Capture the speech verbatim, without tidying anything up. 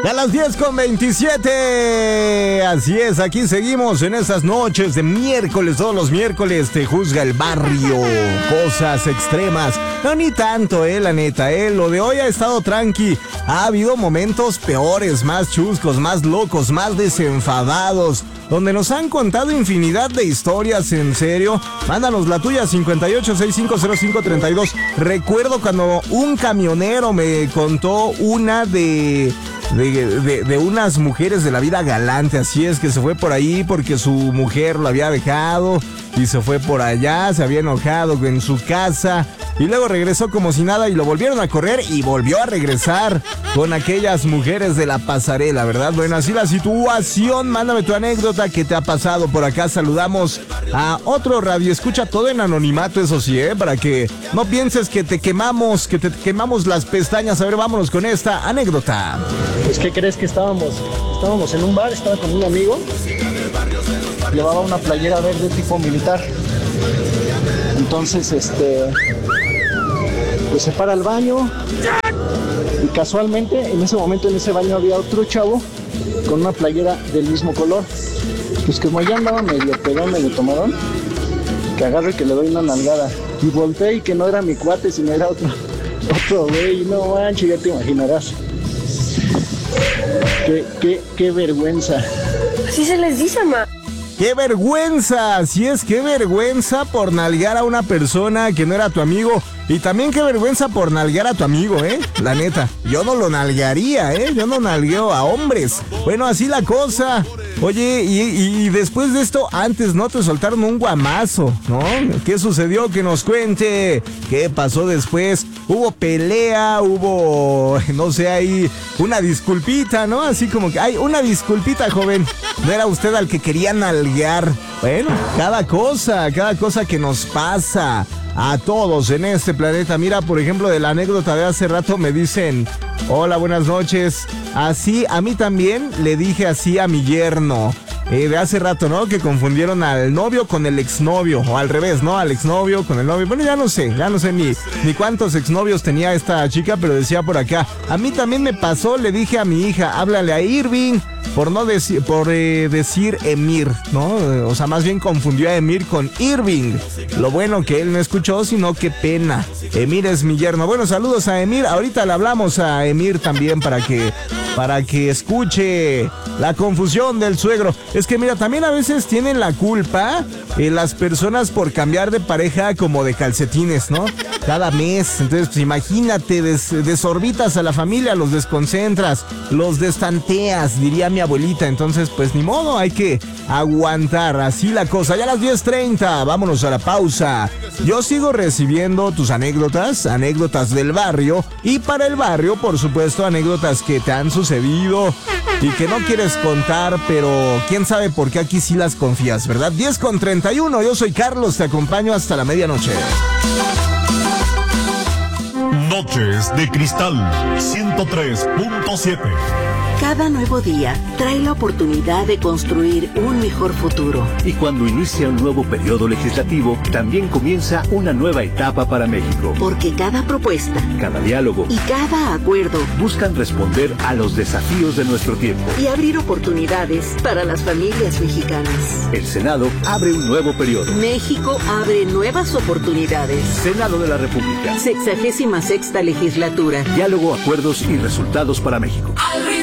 A las diez con veintisiete. Así es, aquí seguimos en esas noches de miércoles. Todos los miércoles te juzga el barrio. Cosas extremas. No, ni tanto, eh, la neta, eh. Lo de hoy ha estado tranqui. Ha habido momentos peores, más chuscos, más locos, más desenfadados, donde nos han contado infinidad de historias, en serio. Mándanos la tuya, cincuenta y ocho, sesenta y cinco, cero cinco, treinta y dos. Recuerdo cuando un camionero me contó una de... De, de, de unas mujeres de la vida galante. Así es, que se fue por ahí porque su mujer lo había dejado y se fue por allá, se había enojado en su casa y luego regresó como si nada y lo volvieron a correr y volvió a regresar con aquellas mujeres de la pasarela, ¿verdad? Bueno, así la situación. Mándame tu anécdota que te ha pasado por acá. Saludamos a otro radio escucha, todo en anonimato, eso sí, ¿eh? Para que no pienses que te quemamos, que te quemamos las pestañas. A ver, vámonos con esta anécdota. Pues, ¿qué crees que estábamos? Estábamos en un bar, estaba con un amigo, llevaba una playera verde tipo militar. Entonces, este, pues se para al baño y casualmente en ese momento en ese baño había otro chavo con una playera del mismo color. Pues como ya andaba medio pedón, medio tomadón, que agarro y que le doy una nalgada. Y volteé y que no era mi cuate, sino era otro, otro güey. No manches, ya te imaginarás. Qué, qué, qué vergüenza. Así se les dice, ma. ¡Qué vergüenza! Así es, qué vergüenza por nalgar a una persona que no era tu amigo. Y también qué vergüenza por nalgar a tu amigo, ¿eh? La neta, yo no lo nalgaría, ¿eh? Yo no nalgueo a hombres. Bueno, así la cosa. Oye, y, y después de esto, antes, ¿no? Te soltaron un guamazo, ¿no? ¿Qué sucedió? Que nos cuente. ¿Qué pasó después? Hubo pelea, hubo, no sé, ahí una disculpita, ¿no? Así como que, ay, una disculpita, joven. No era usted al que quería nalguear. Bueno, cada cosa, cada cosa que nos pasa a todos en este planeta. Mira, por ejemplo, de la anécdota de hace rato me dicen: hola, buenas noches. Así, a mí también le dije así a mi yerno. Eh, de hace rato, ¿no? Que confundieron al novio con el exnovio. O al revés, ¿no? Al exnovio con el novio. Bueno, ya no sé, ya no sé ni, ni cuántos exnovios tenía esta chica, pero decía por acá: a mí también me pasó, le dije a mi hija, háblale a Irving. Por no decir, por eh, decir Emir, ¿no? O sea, más bien confundió a Emir con Irving. Lo bueno que él no escuchó, sino qué pena. Emir es mi yerno. Bueno, saludos a Emir. Ahorita le hablamos a Emir también para que, para que escuche la confusión del suegro. Es que mira, también a veces tienen la culpa eh, las personas por cambiar de pareja como de calcetines, ¿no? Cada mes. Entonces, pues imagínate, des, desorbitas a la familia, los desconcentras, los destanteas, diría mi abuelita. Entonces, pues ni modo, hay que aguantar. Así la cosa. Ya a las diez treinta, vámonos a la pausa. Yo sigo recibiendo tus anécdotas, anécdotas del barrio. Y para el barrio, por supuesto, anécdotas que te han sucedido y que no quieres contar, pero quién sabe por qué aquí sí las confías, ¿verdad? diez con treinta y uno, yo soy Carlos, te acompaño hasta la medianoche. Noches de Cristal ciento tres punto siete. Cada nuevo día trae la oportunidad de construir un mejor futuro. Y cuando inicia un nuevo periodo legislativo, también comienza una nueva etapa para México. Porque cada propuesta, cada diálogo y cada acuerdo buscan responder a los desafíos de nuestro tiempo y abrir oportunidades para las familias mexicanas. El Senado abre un nuevo periodo. México abre nuevas oportunidades. Senado de la República. Sexagésima sexta legislatura. Diálogo, acuerdos y resultados para México. Al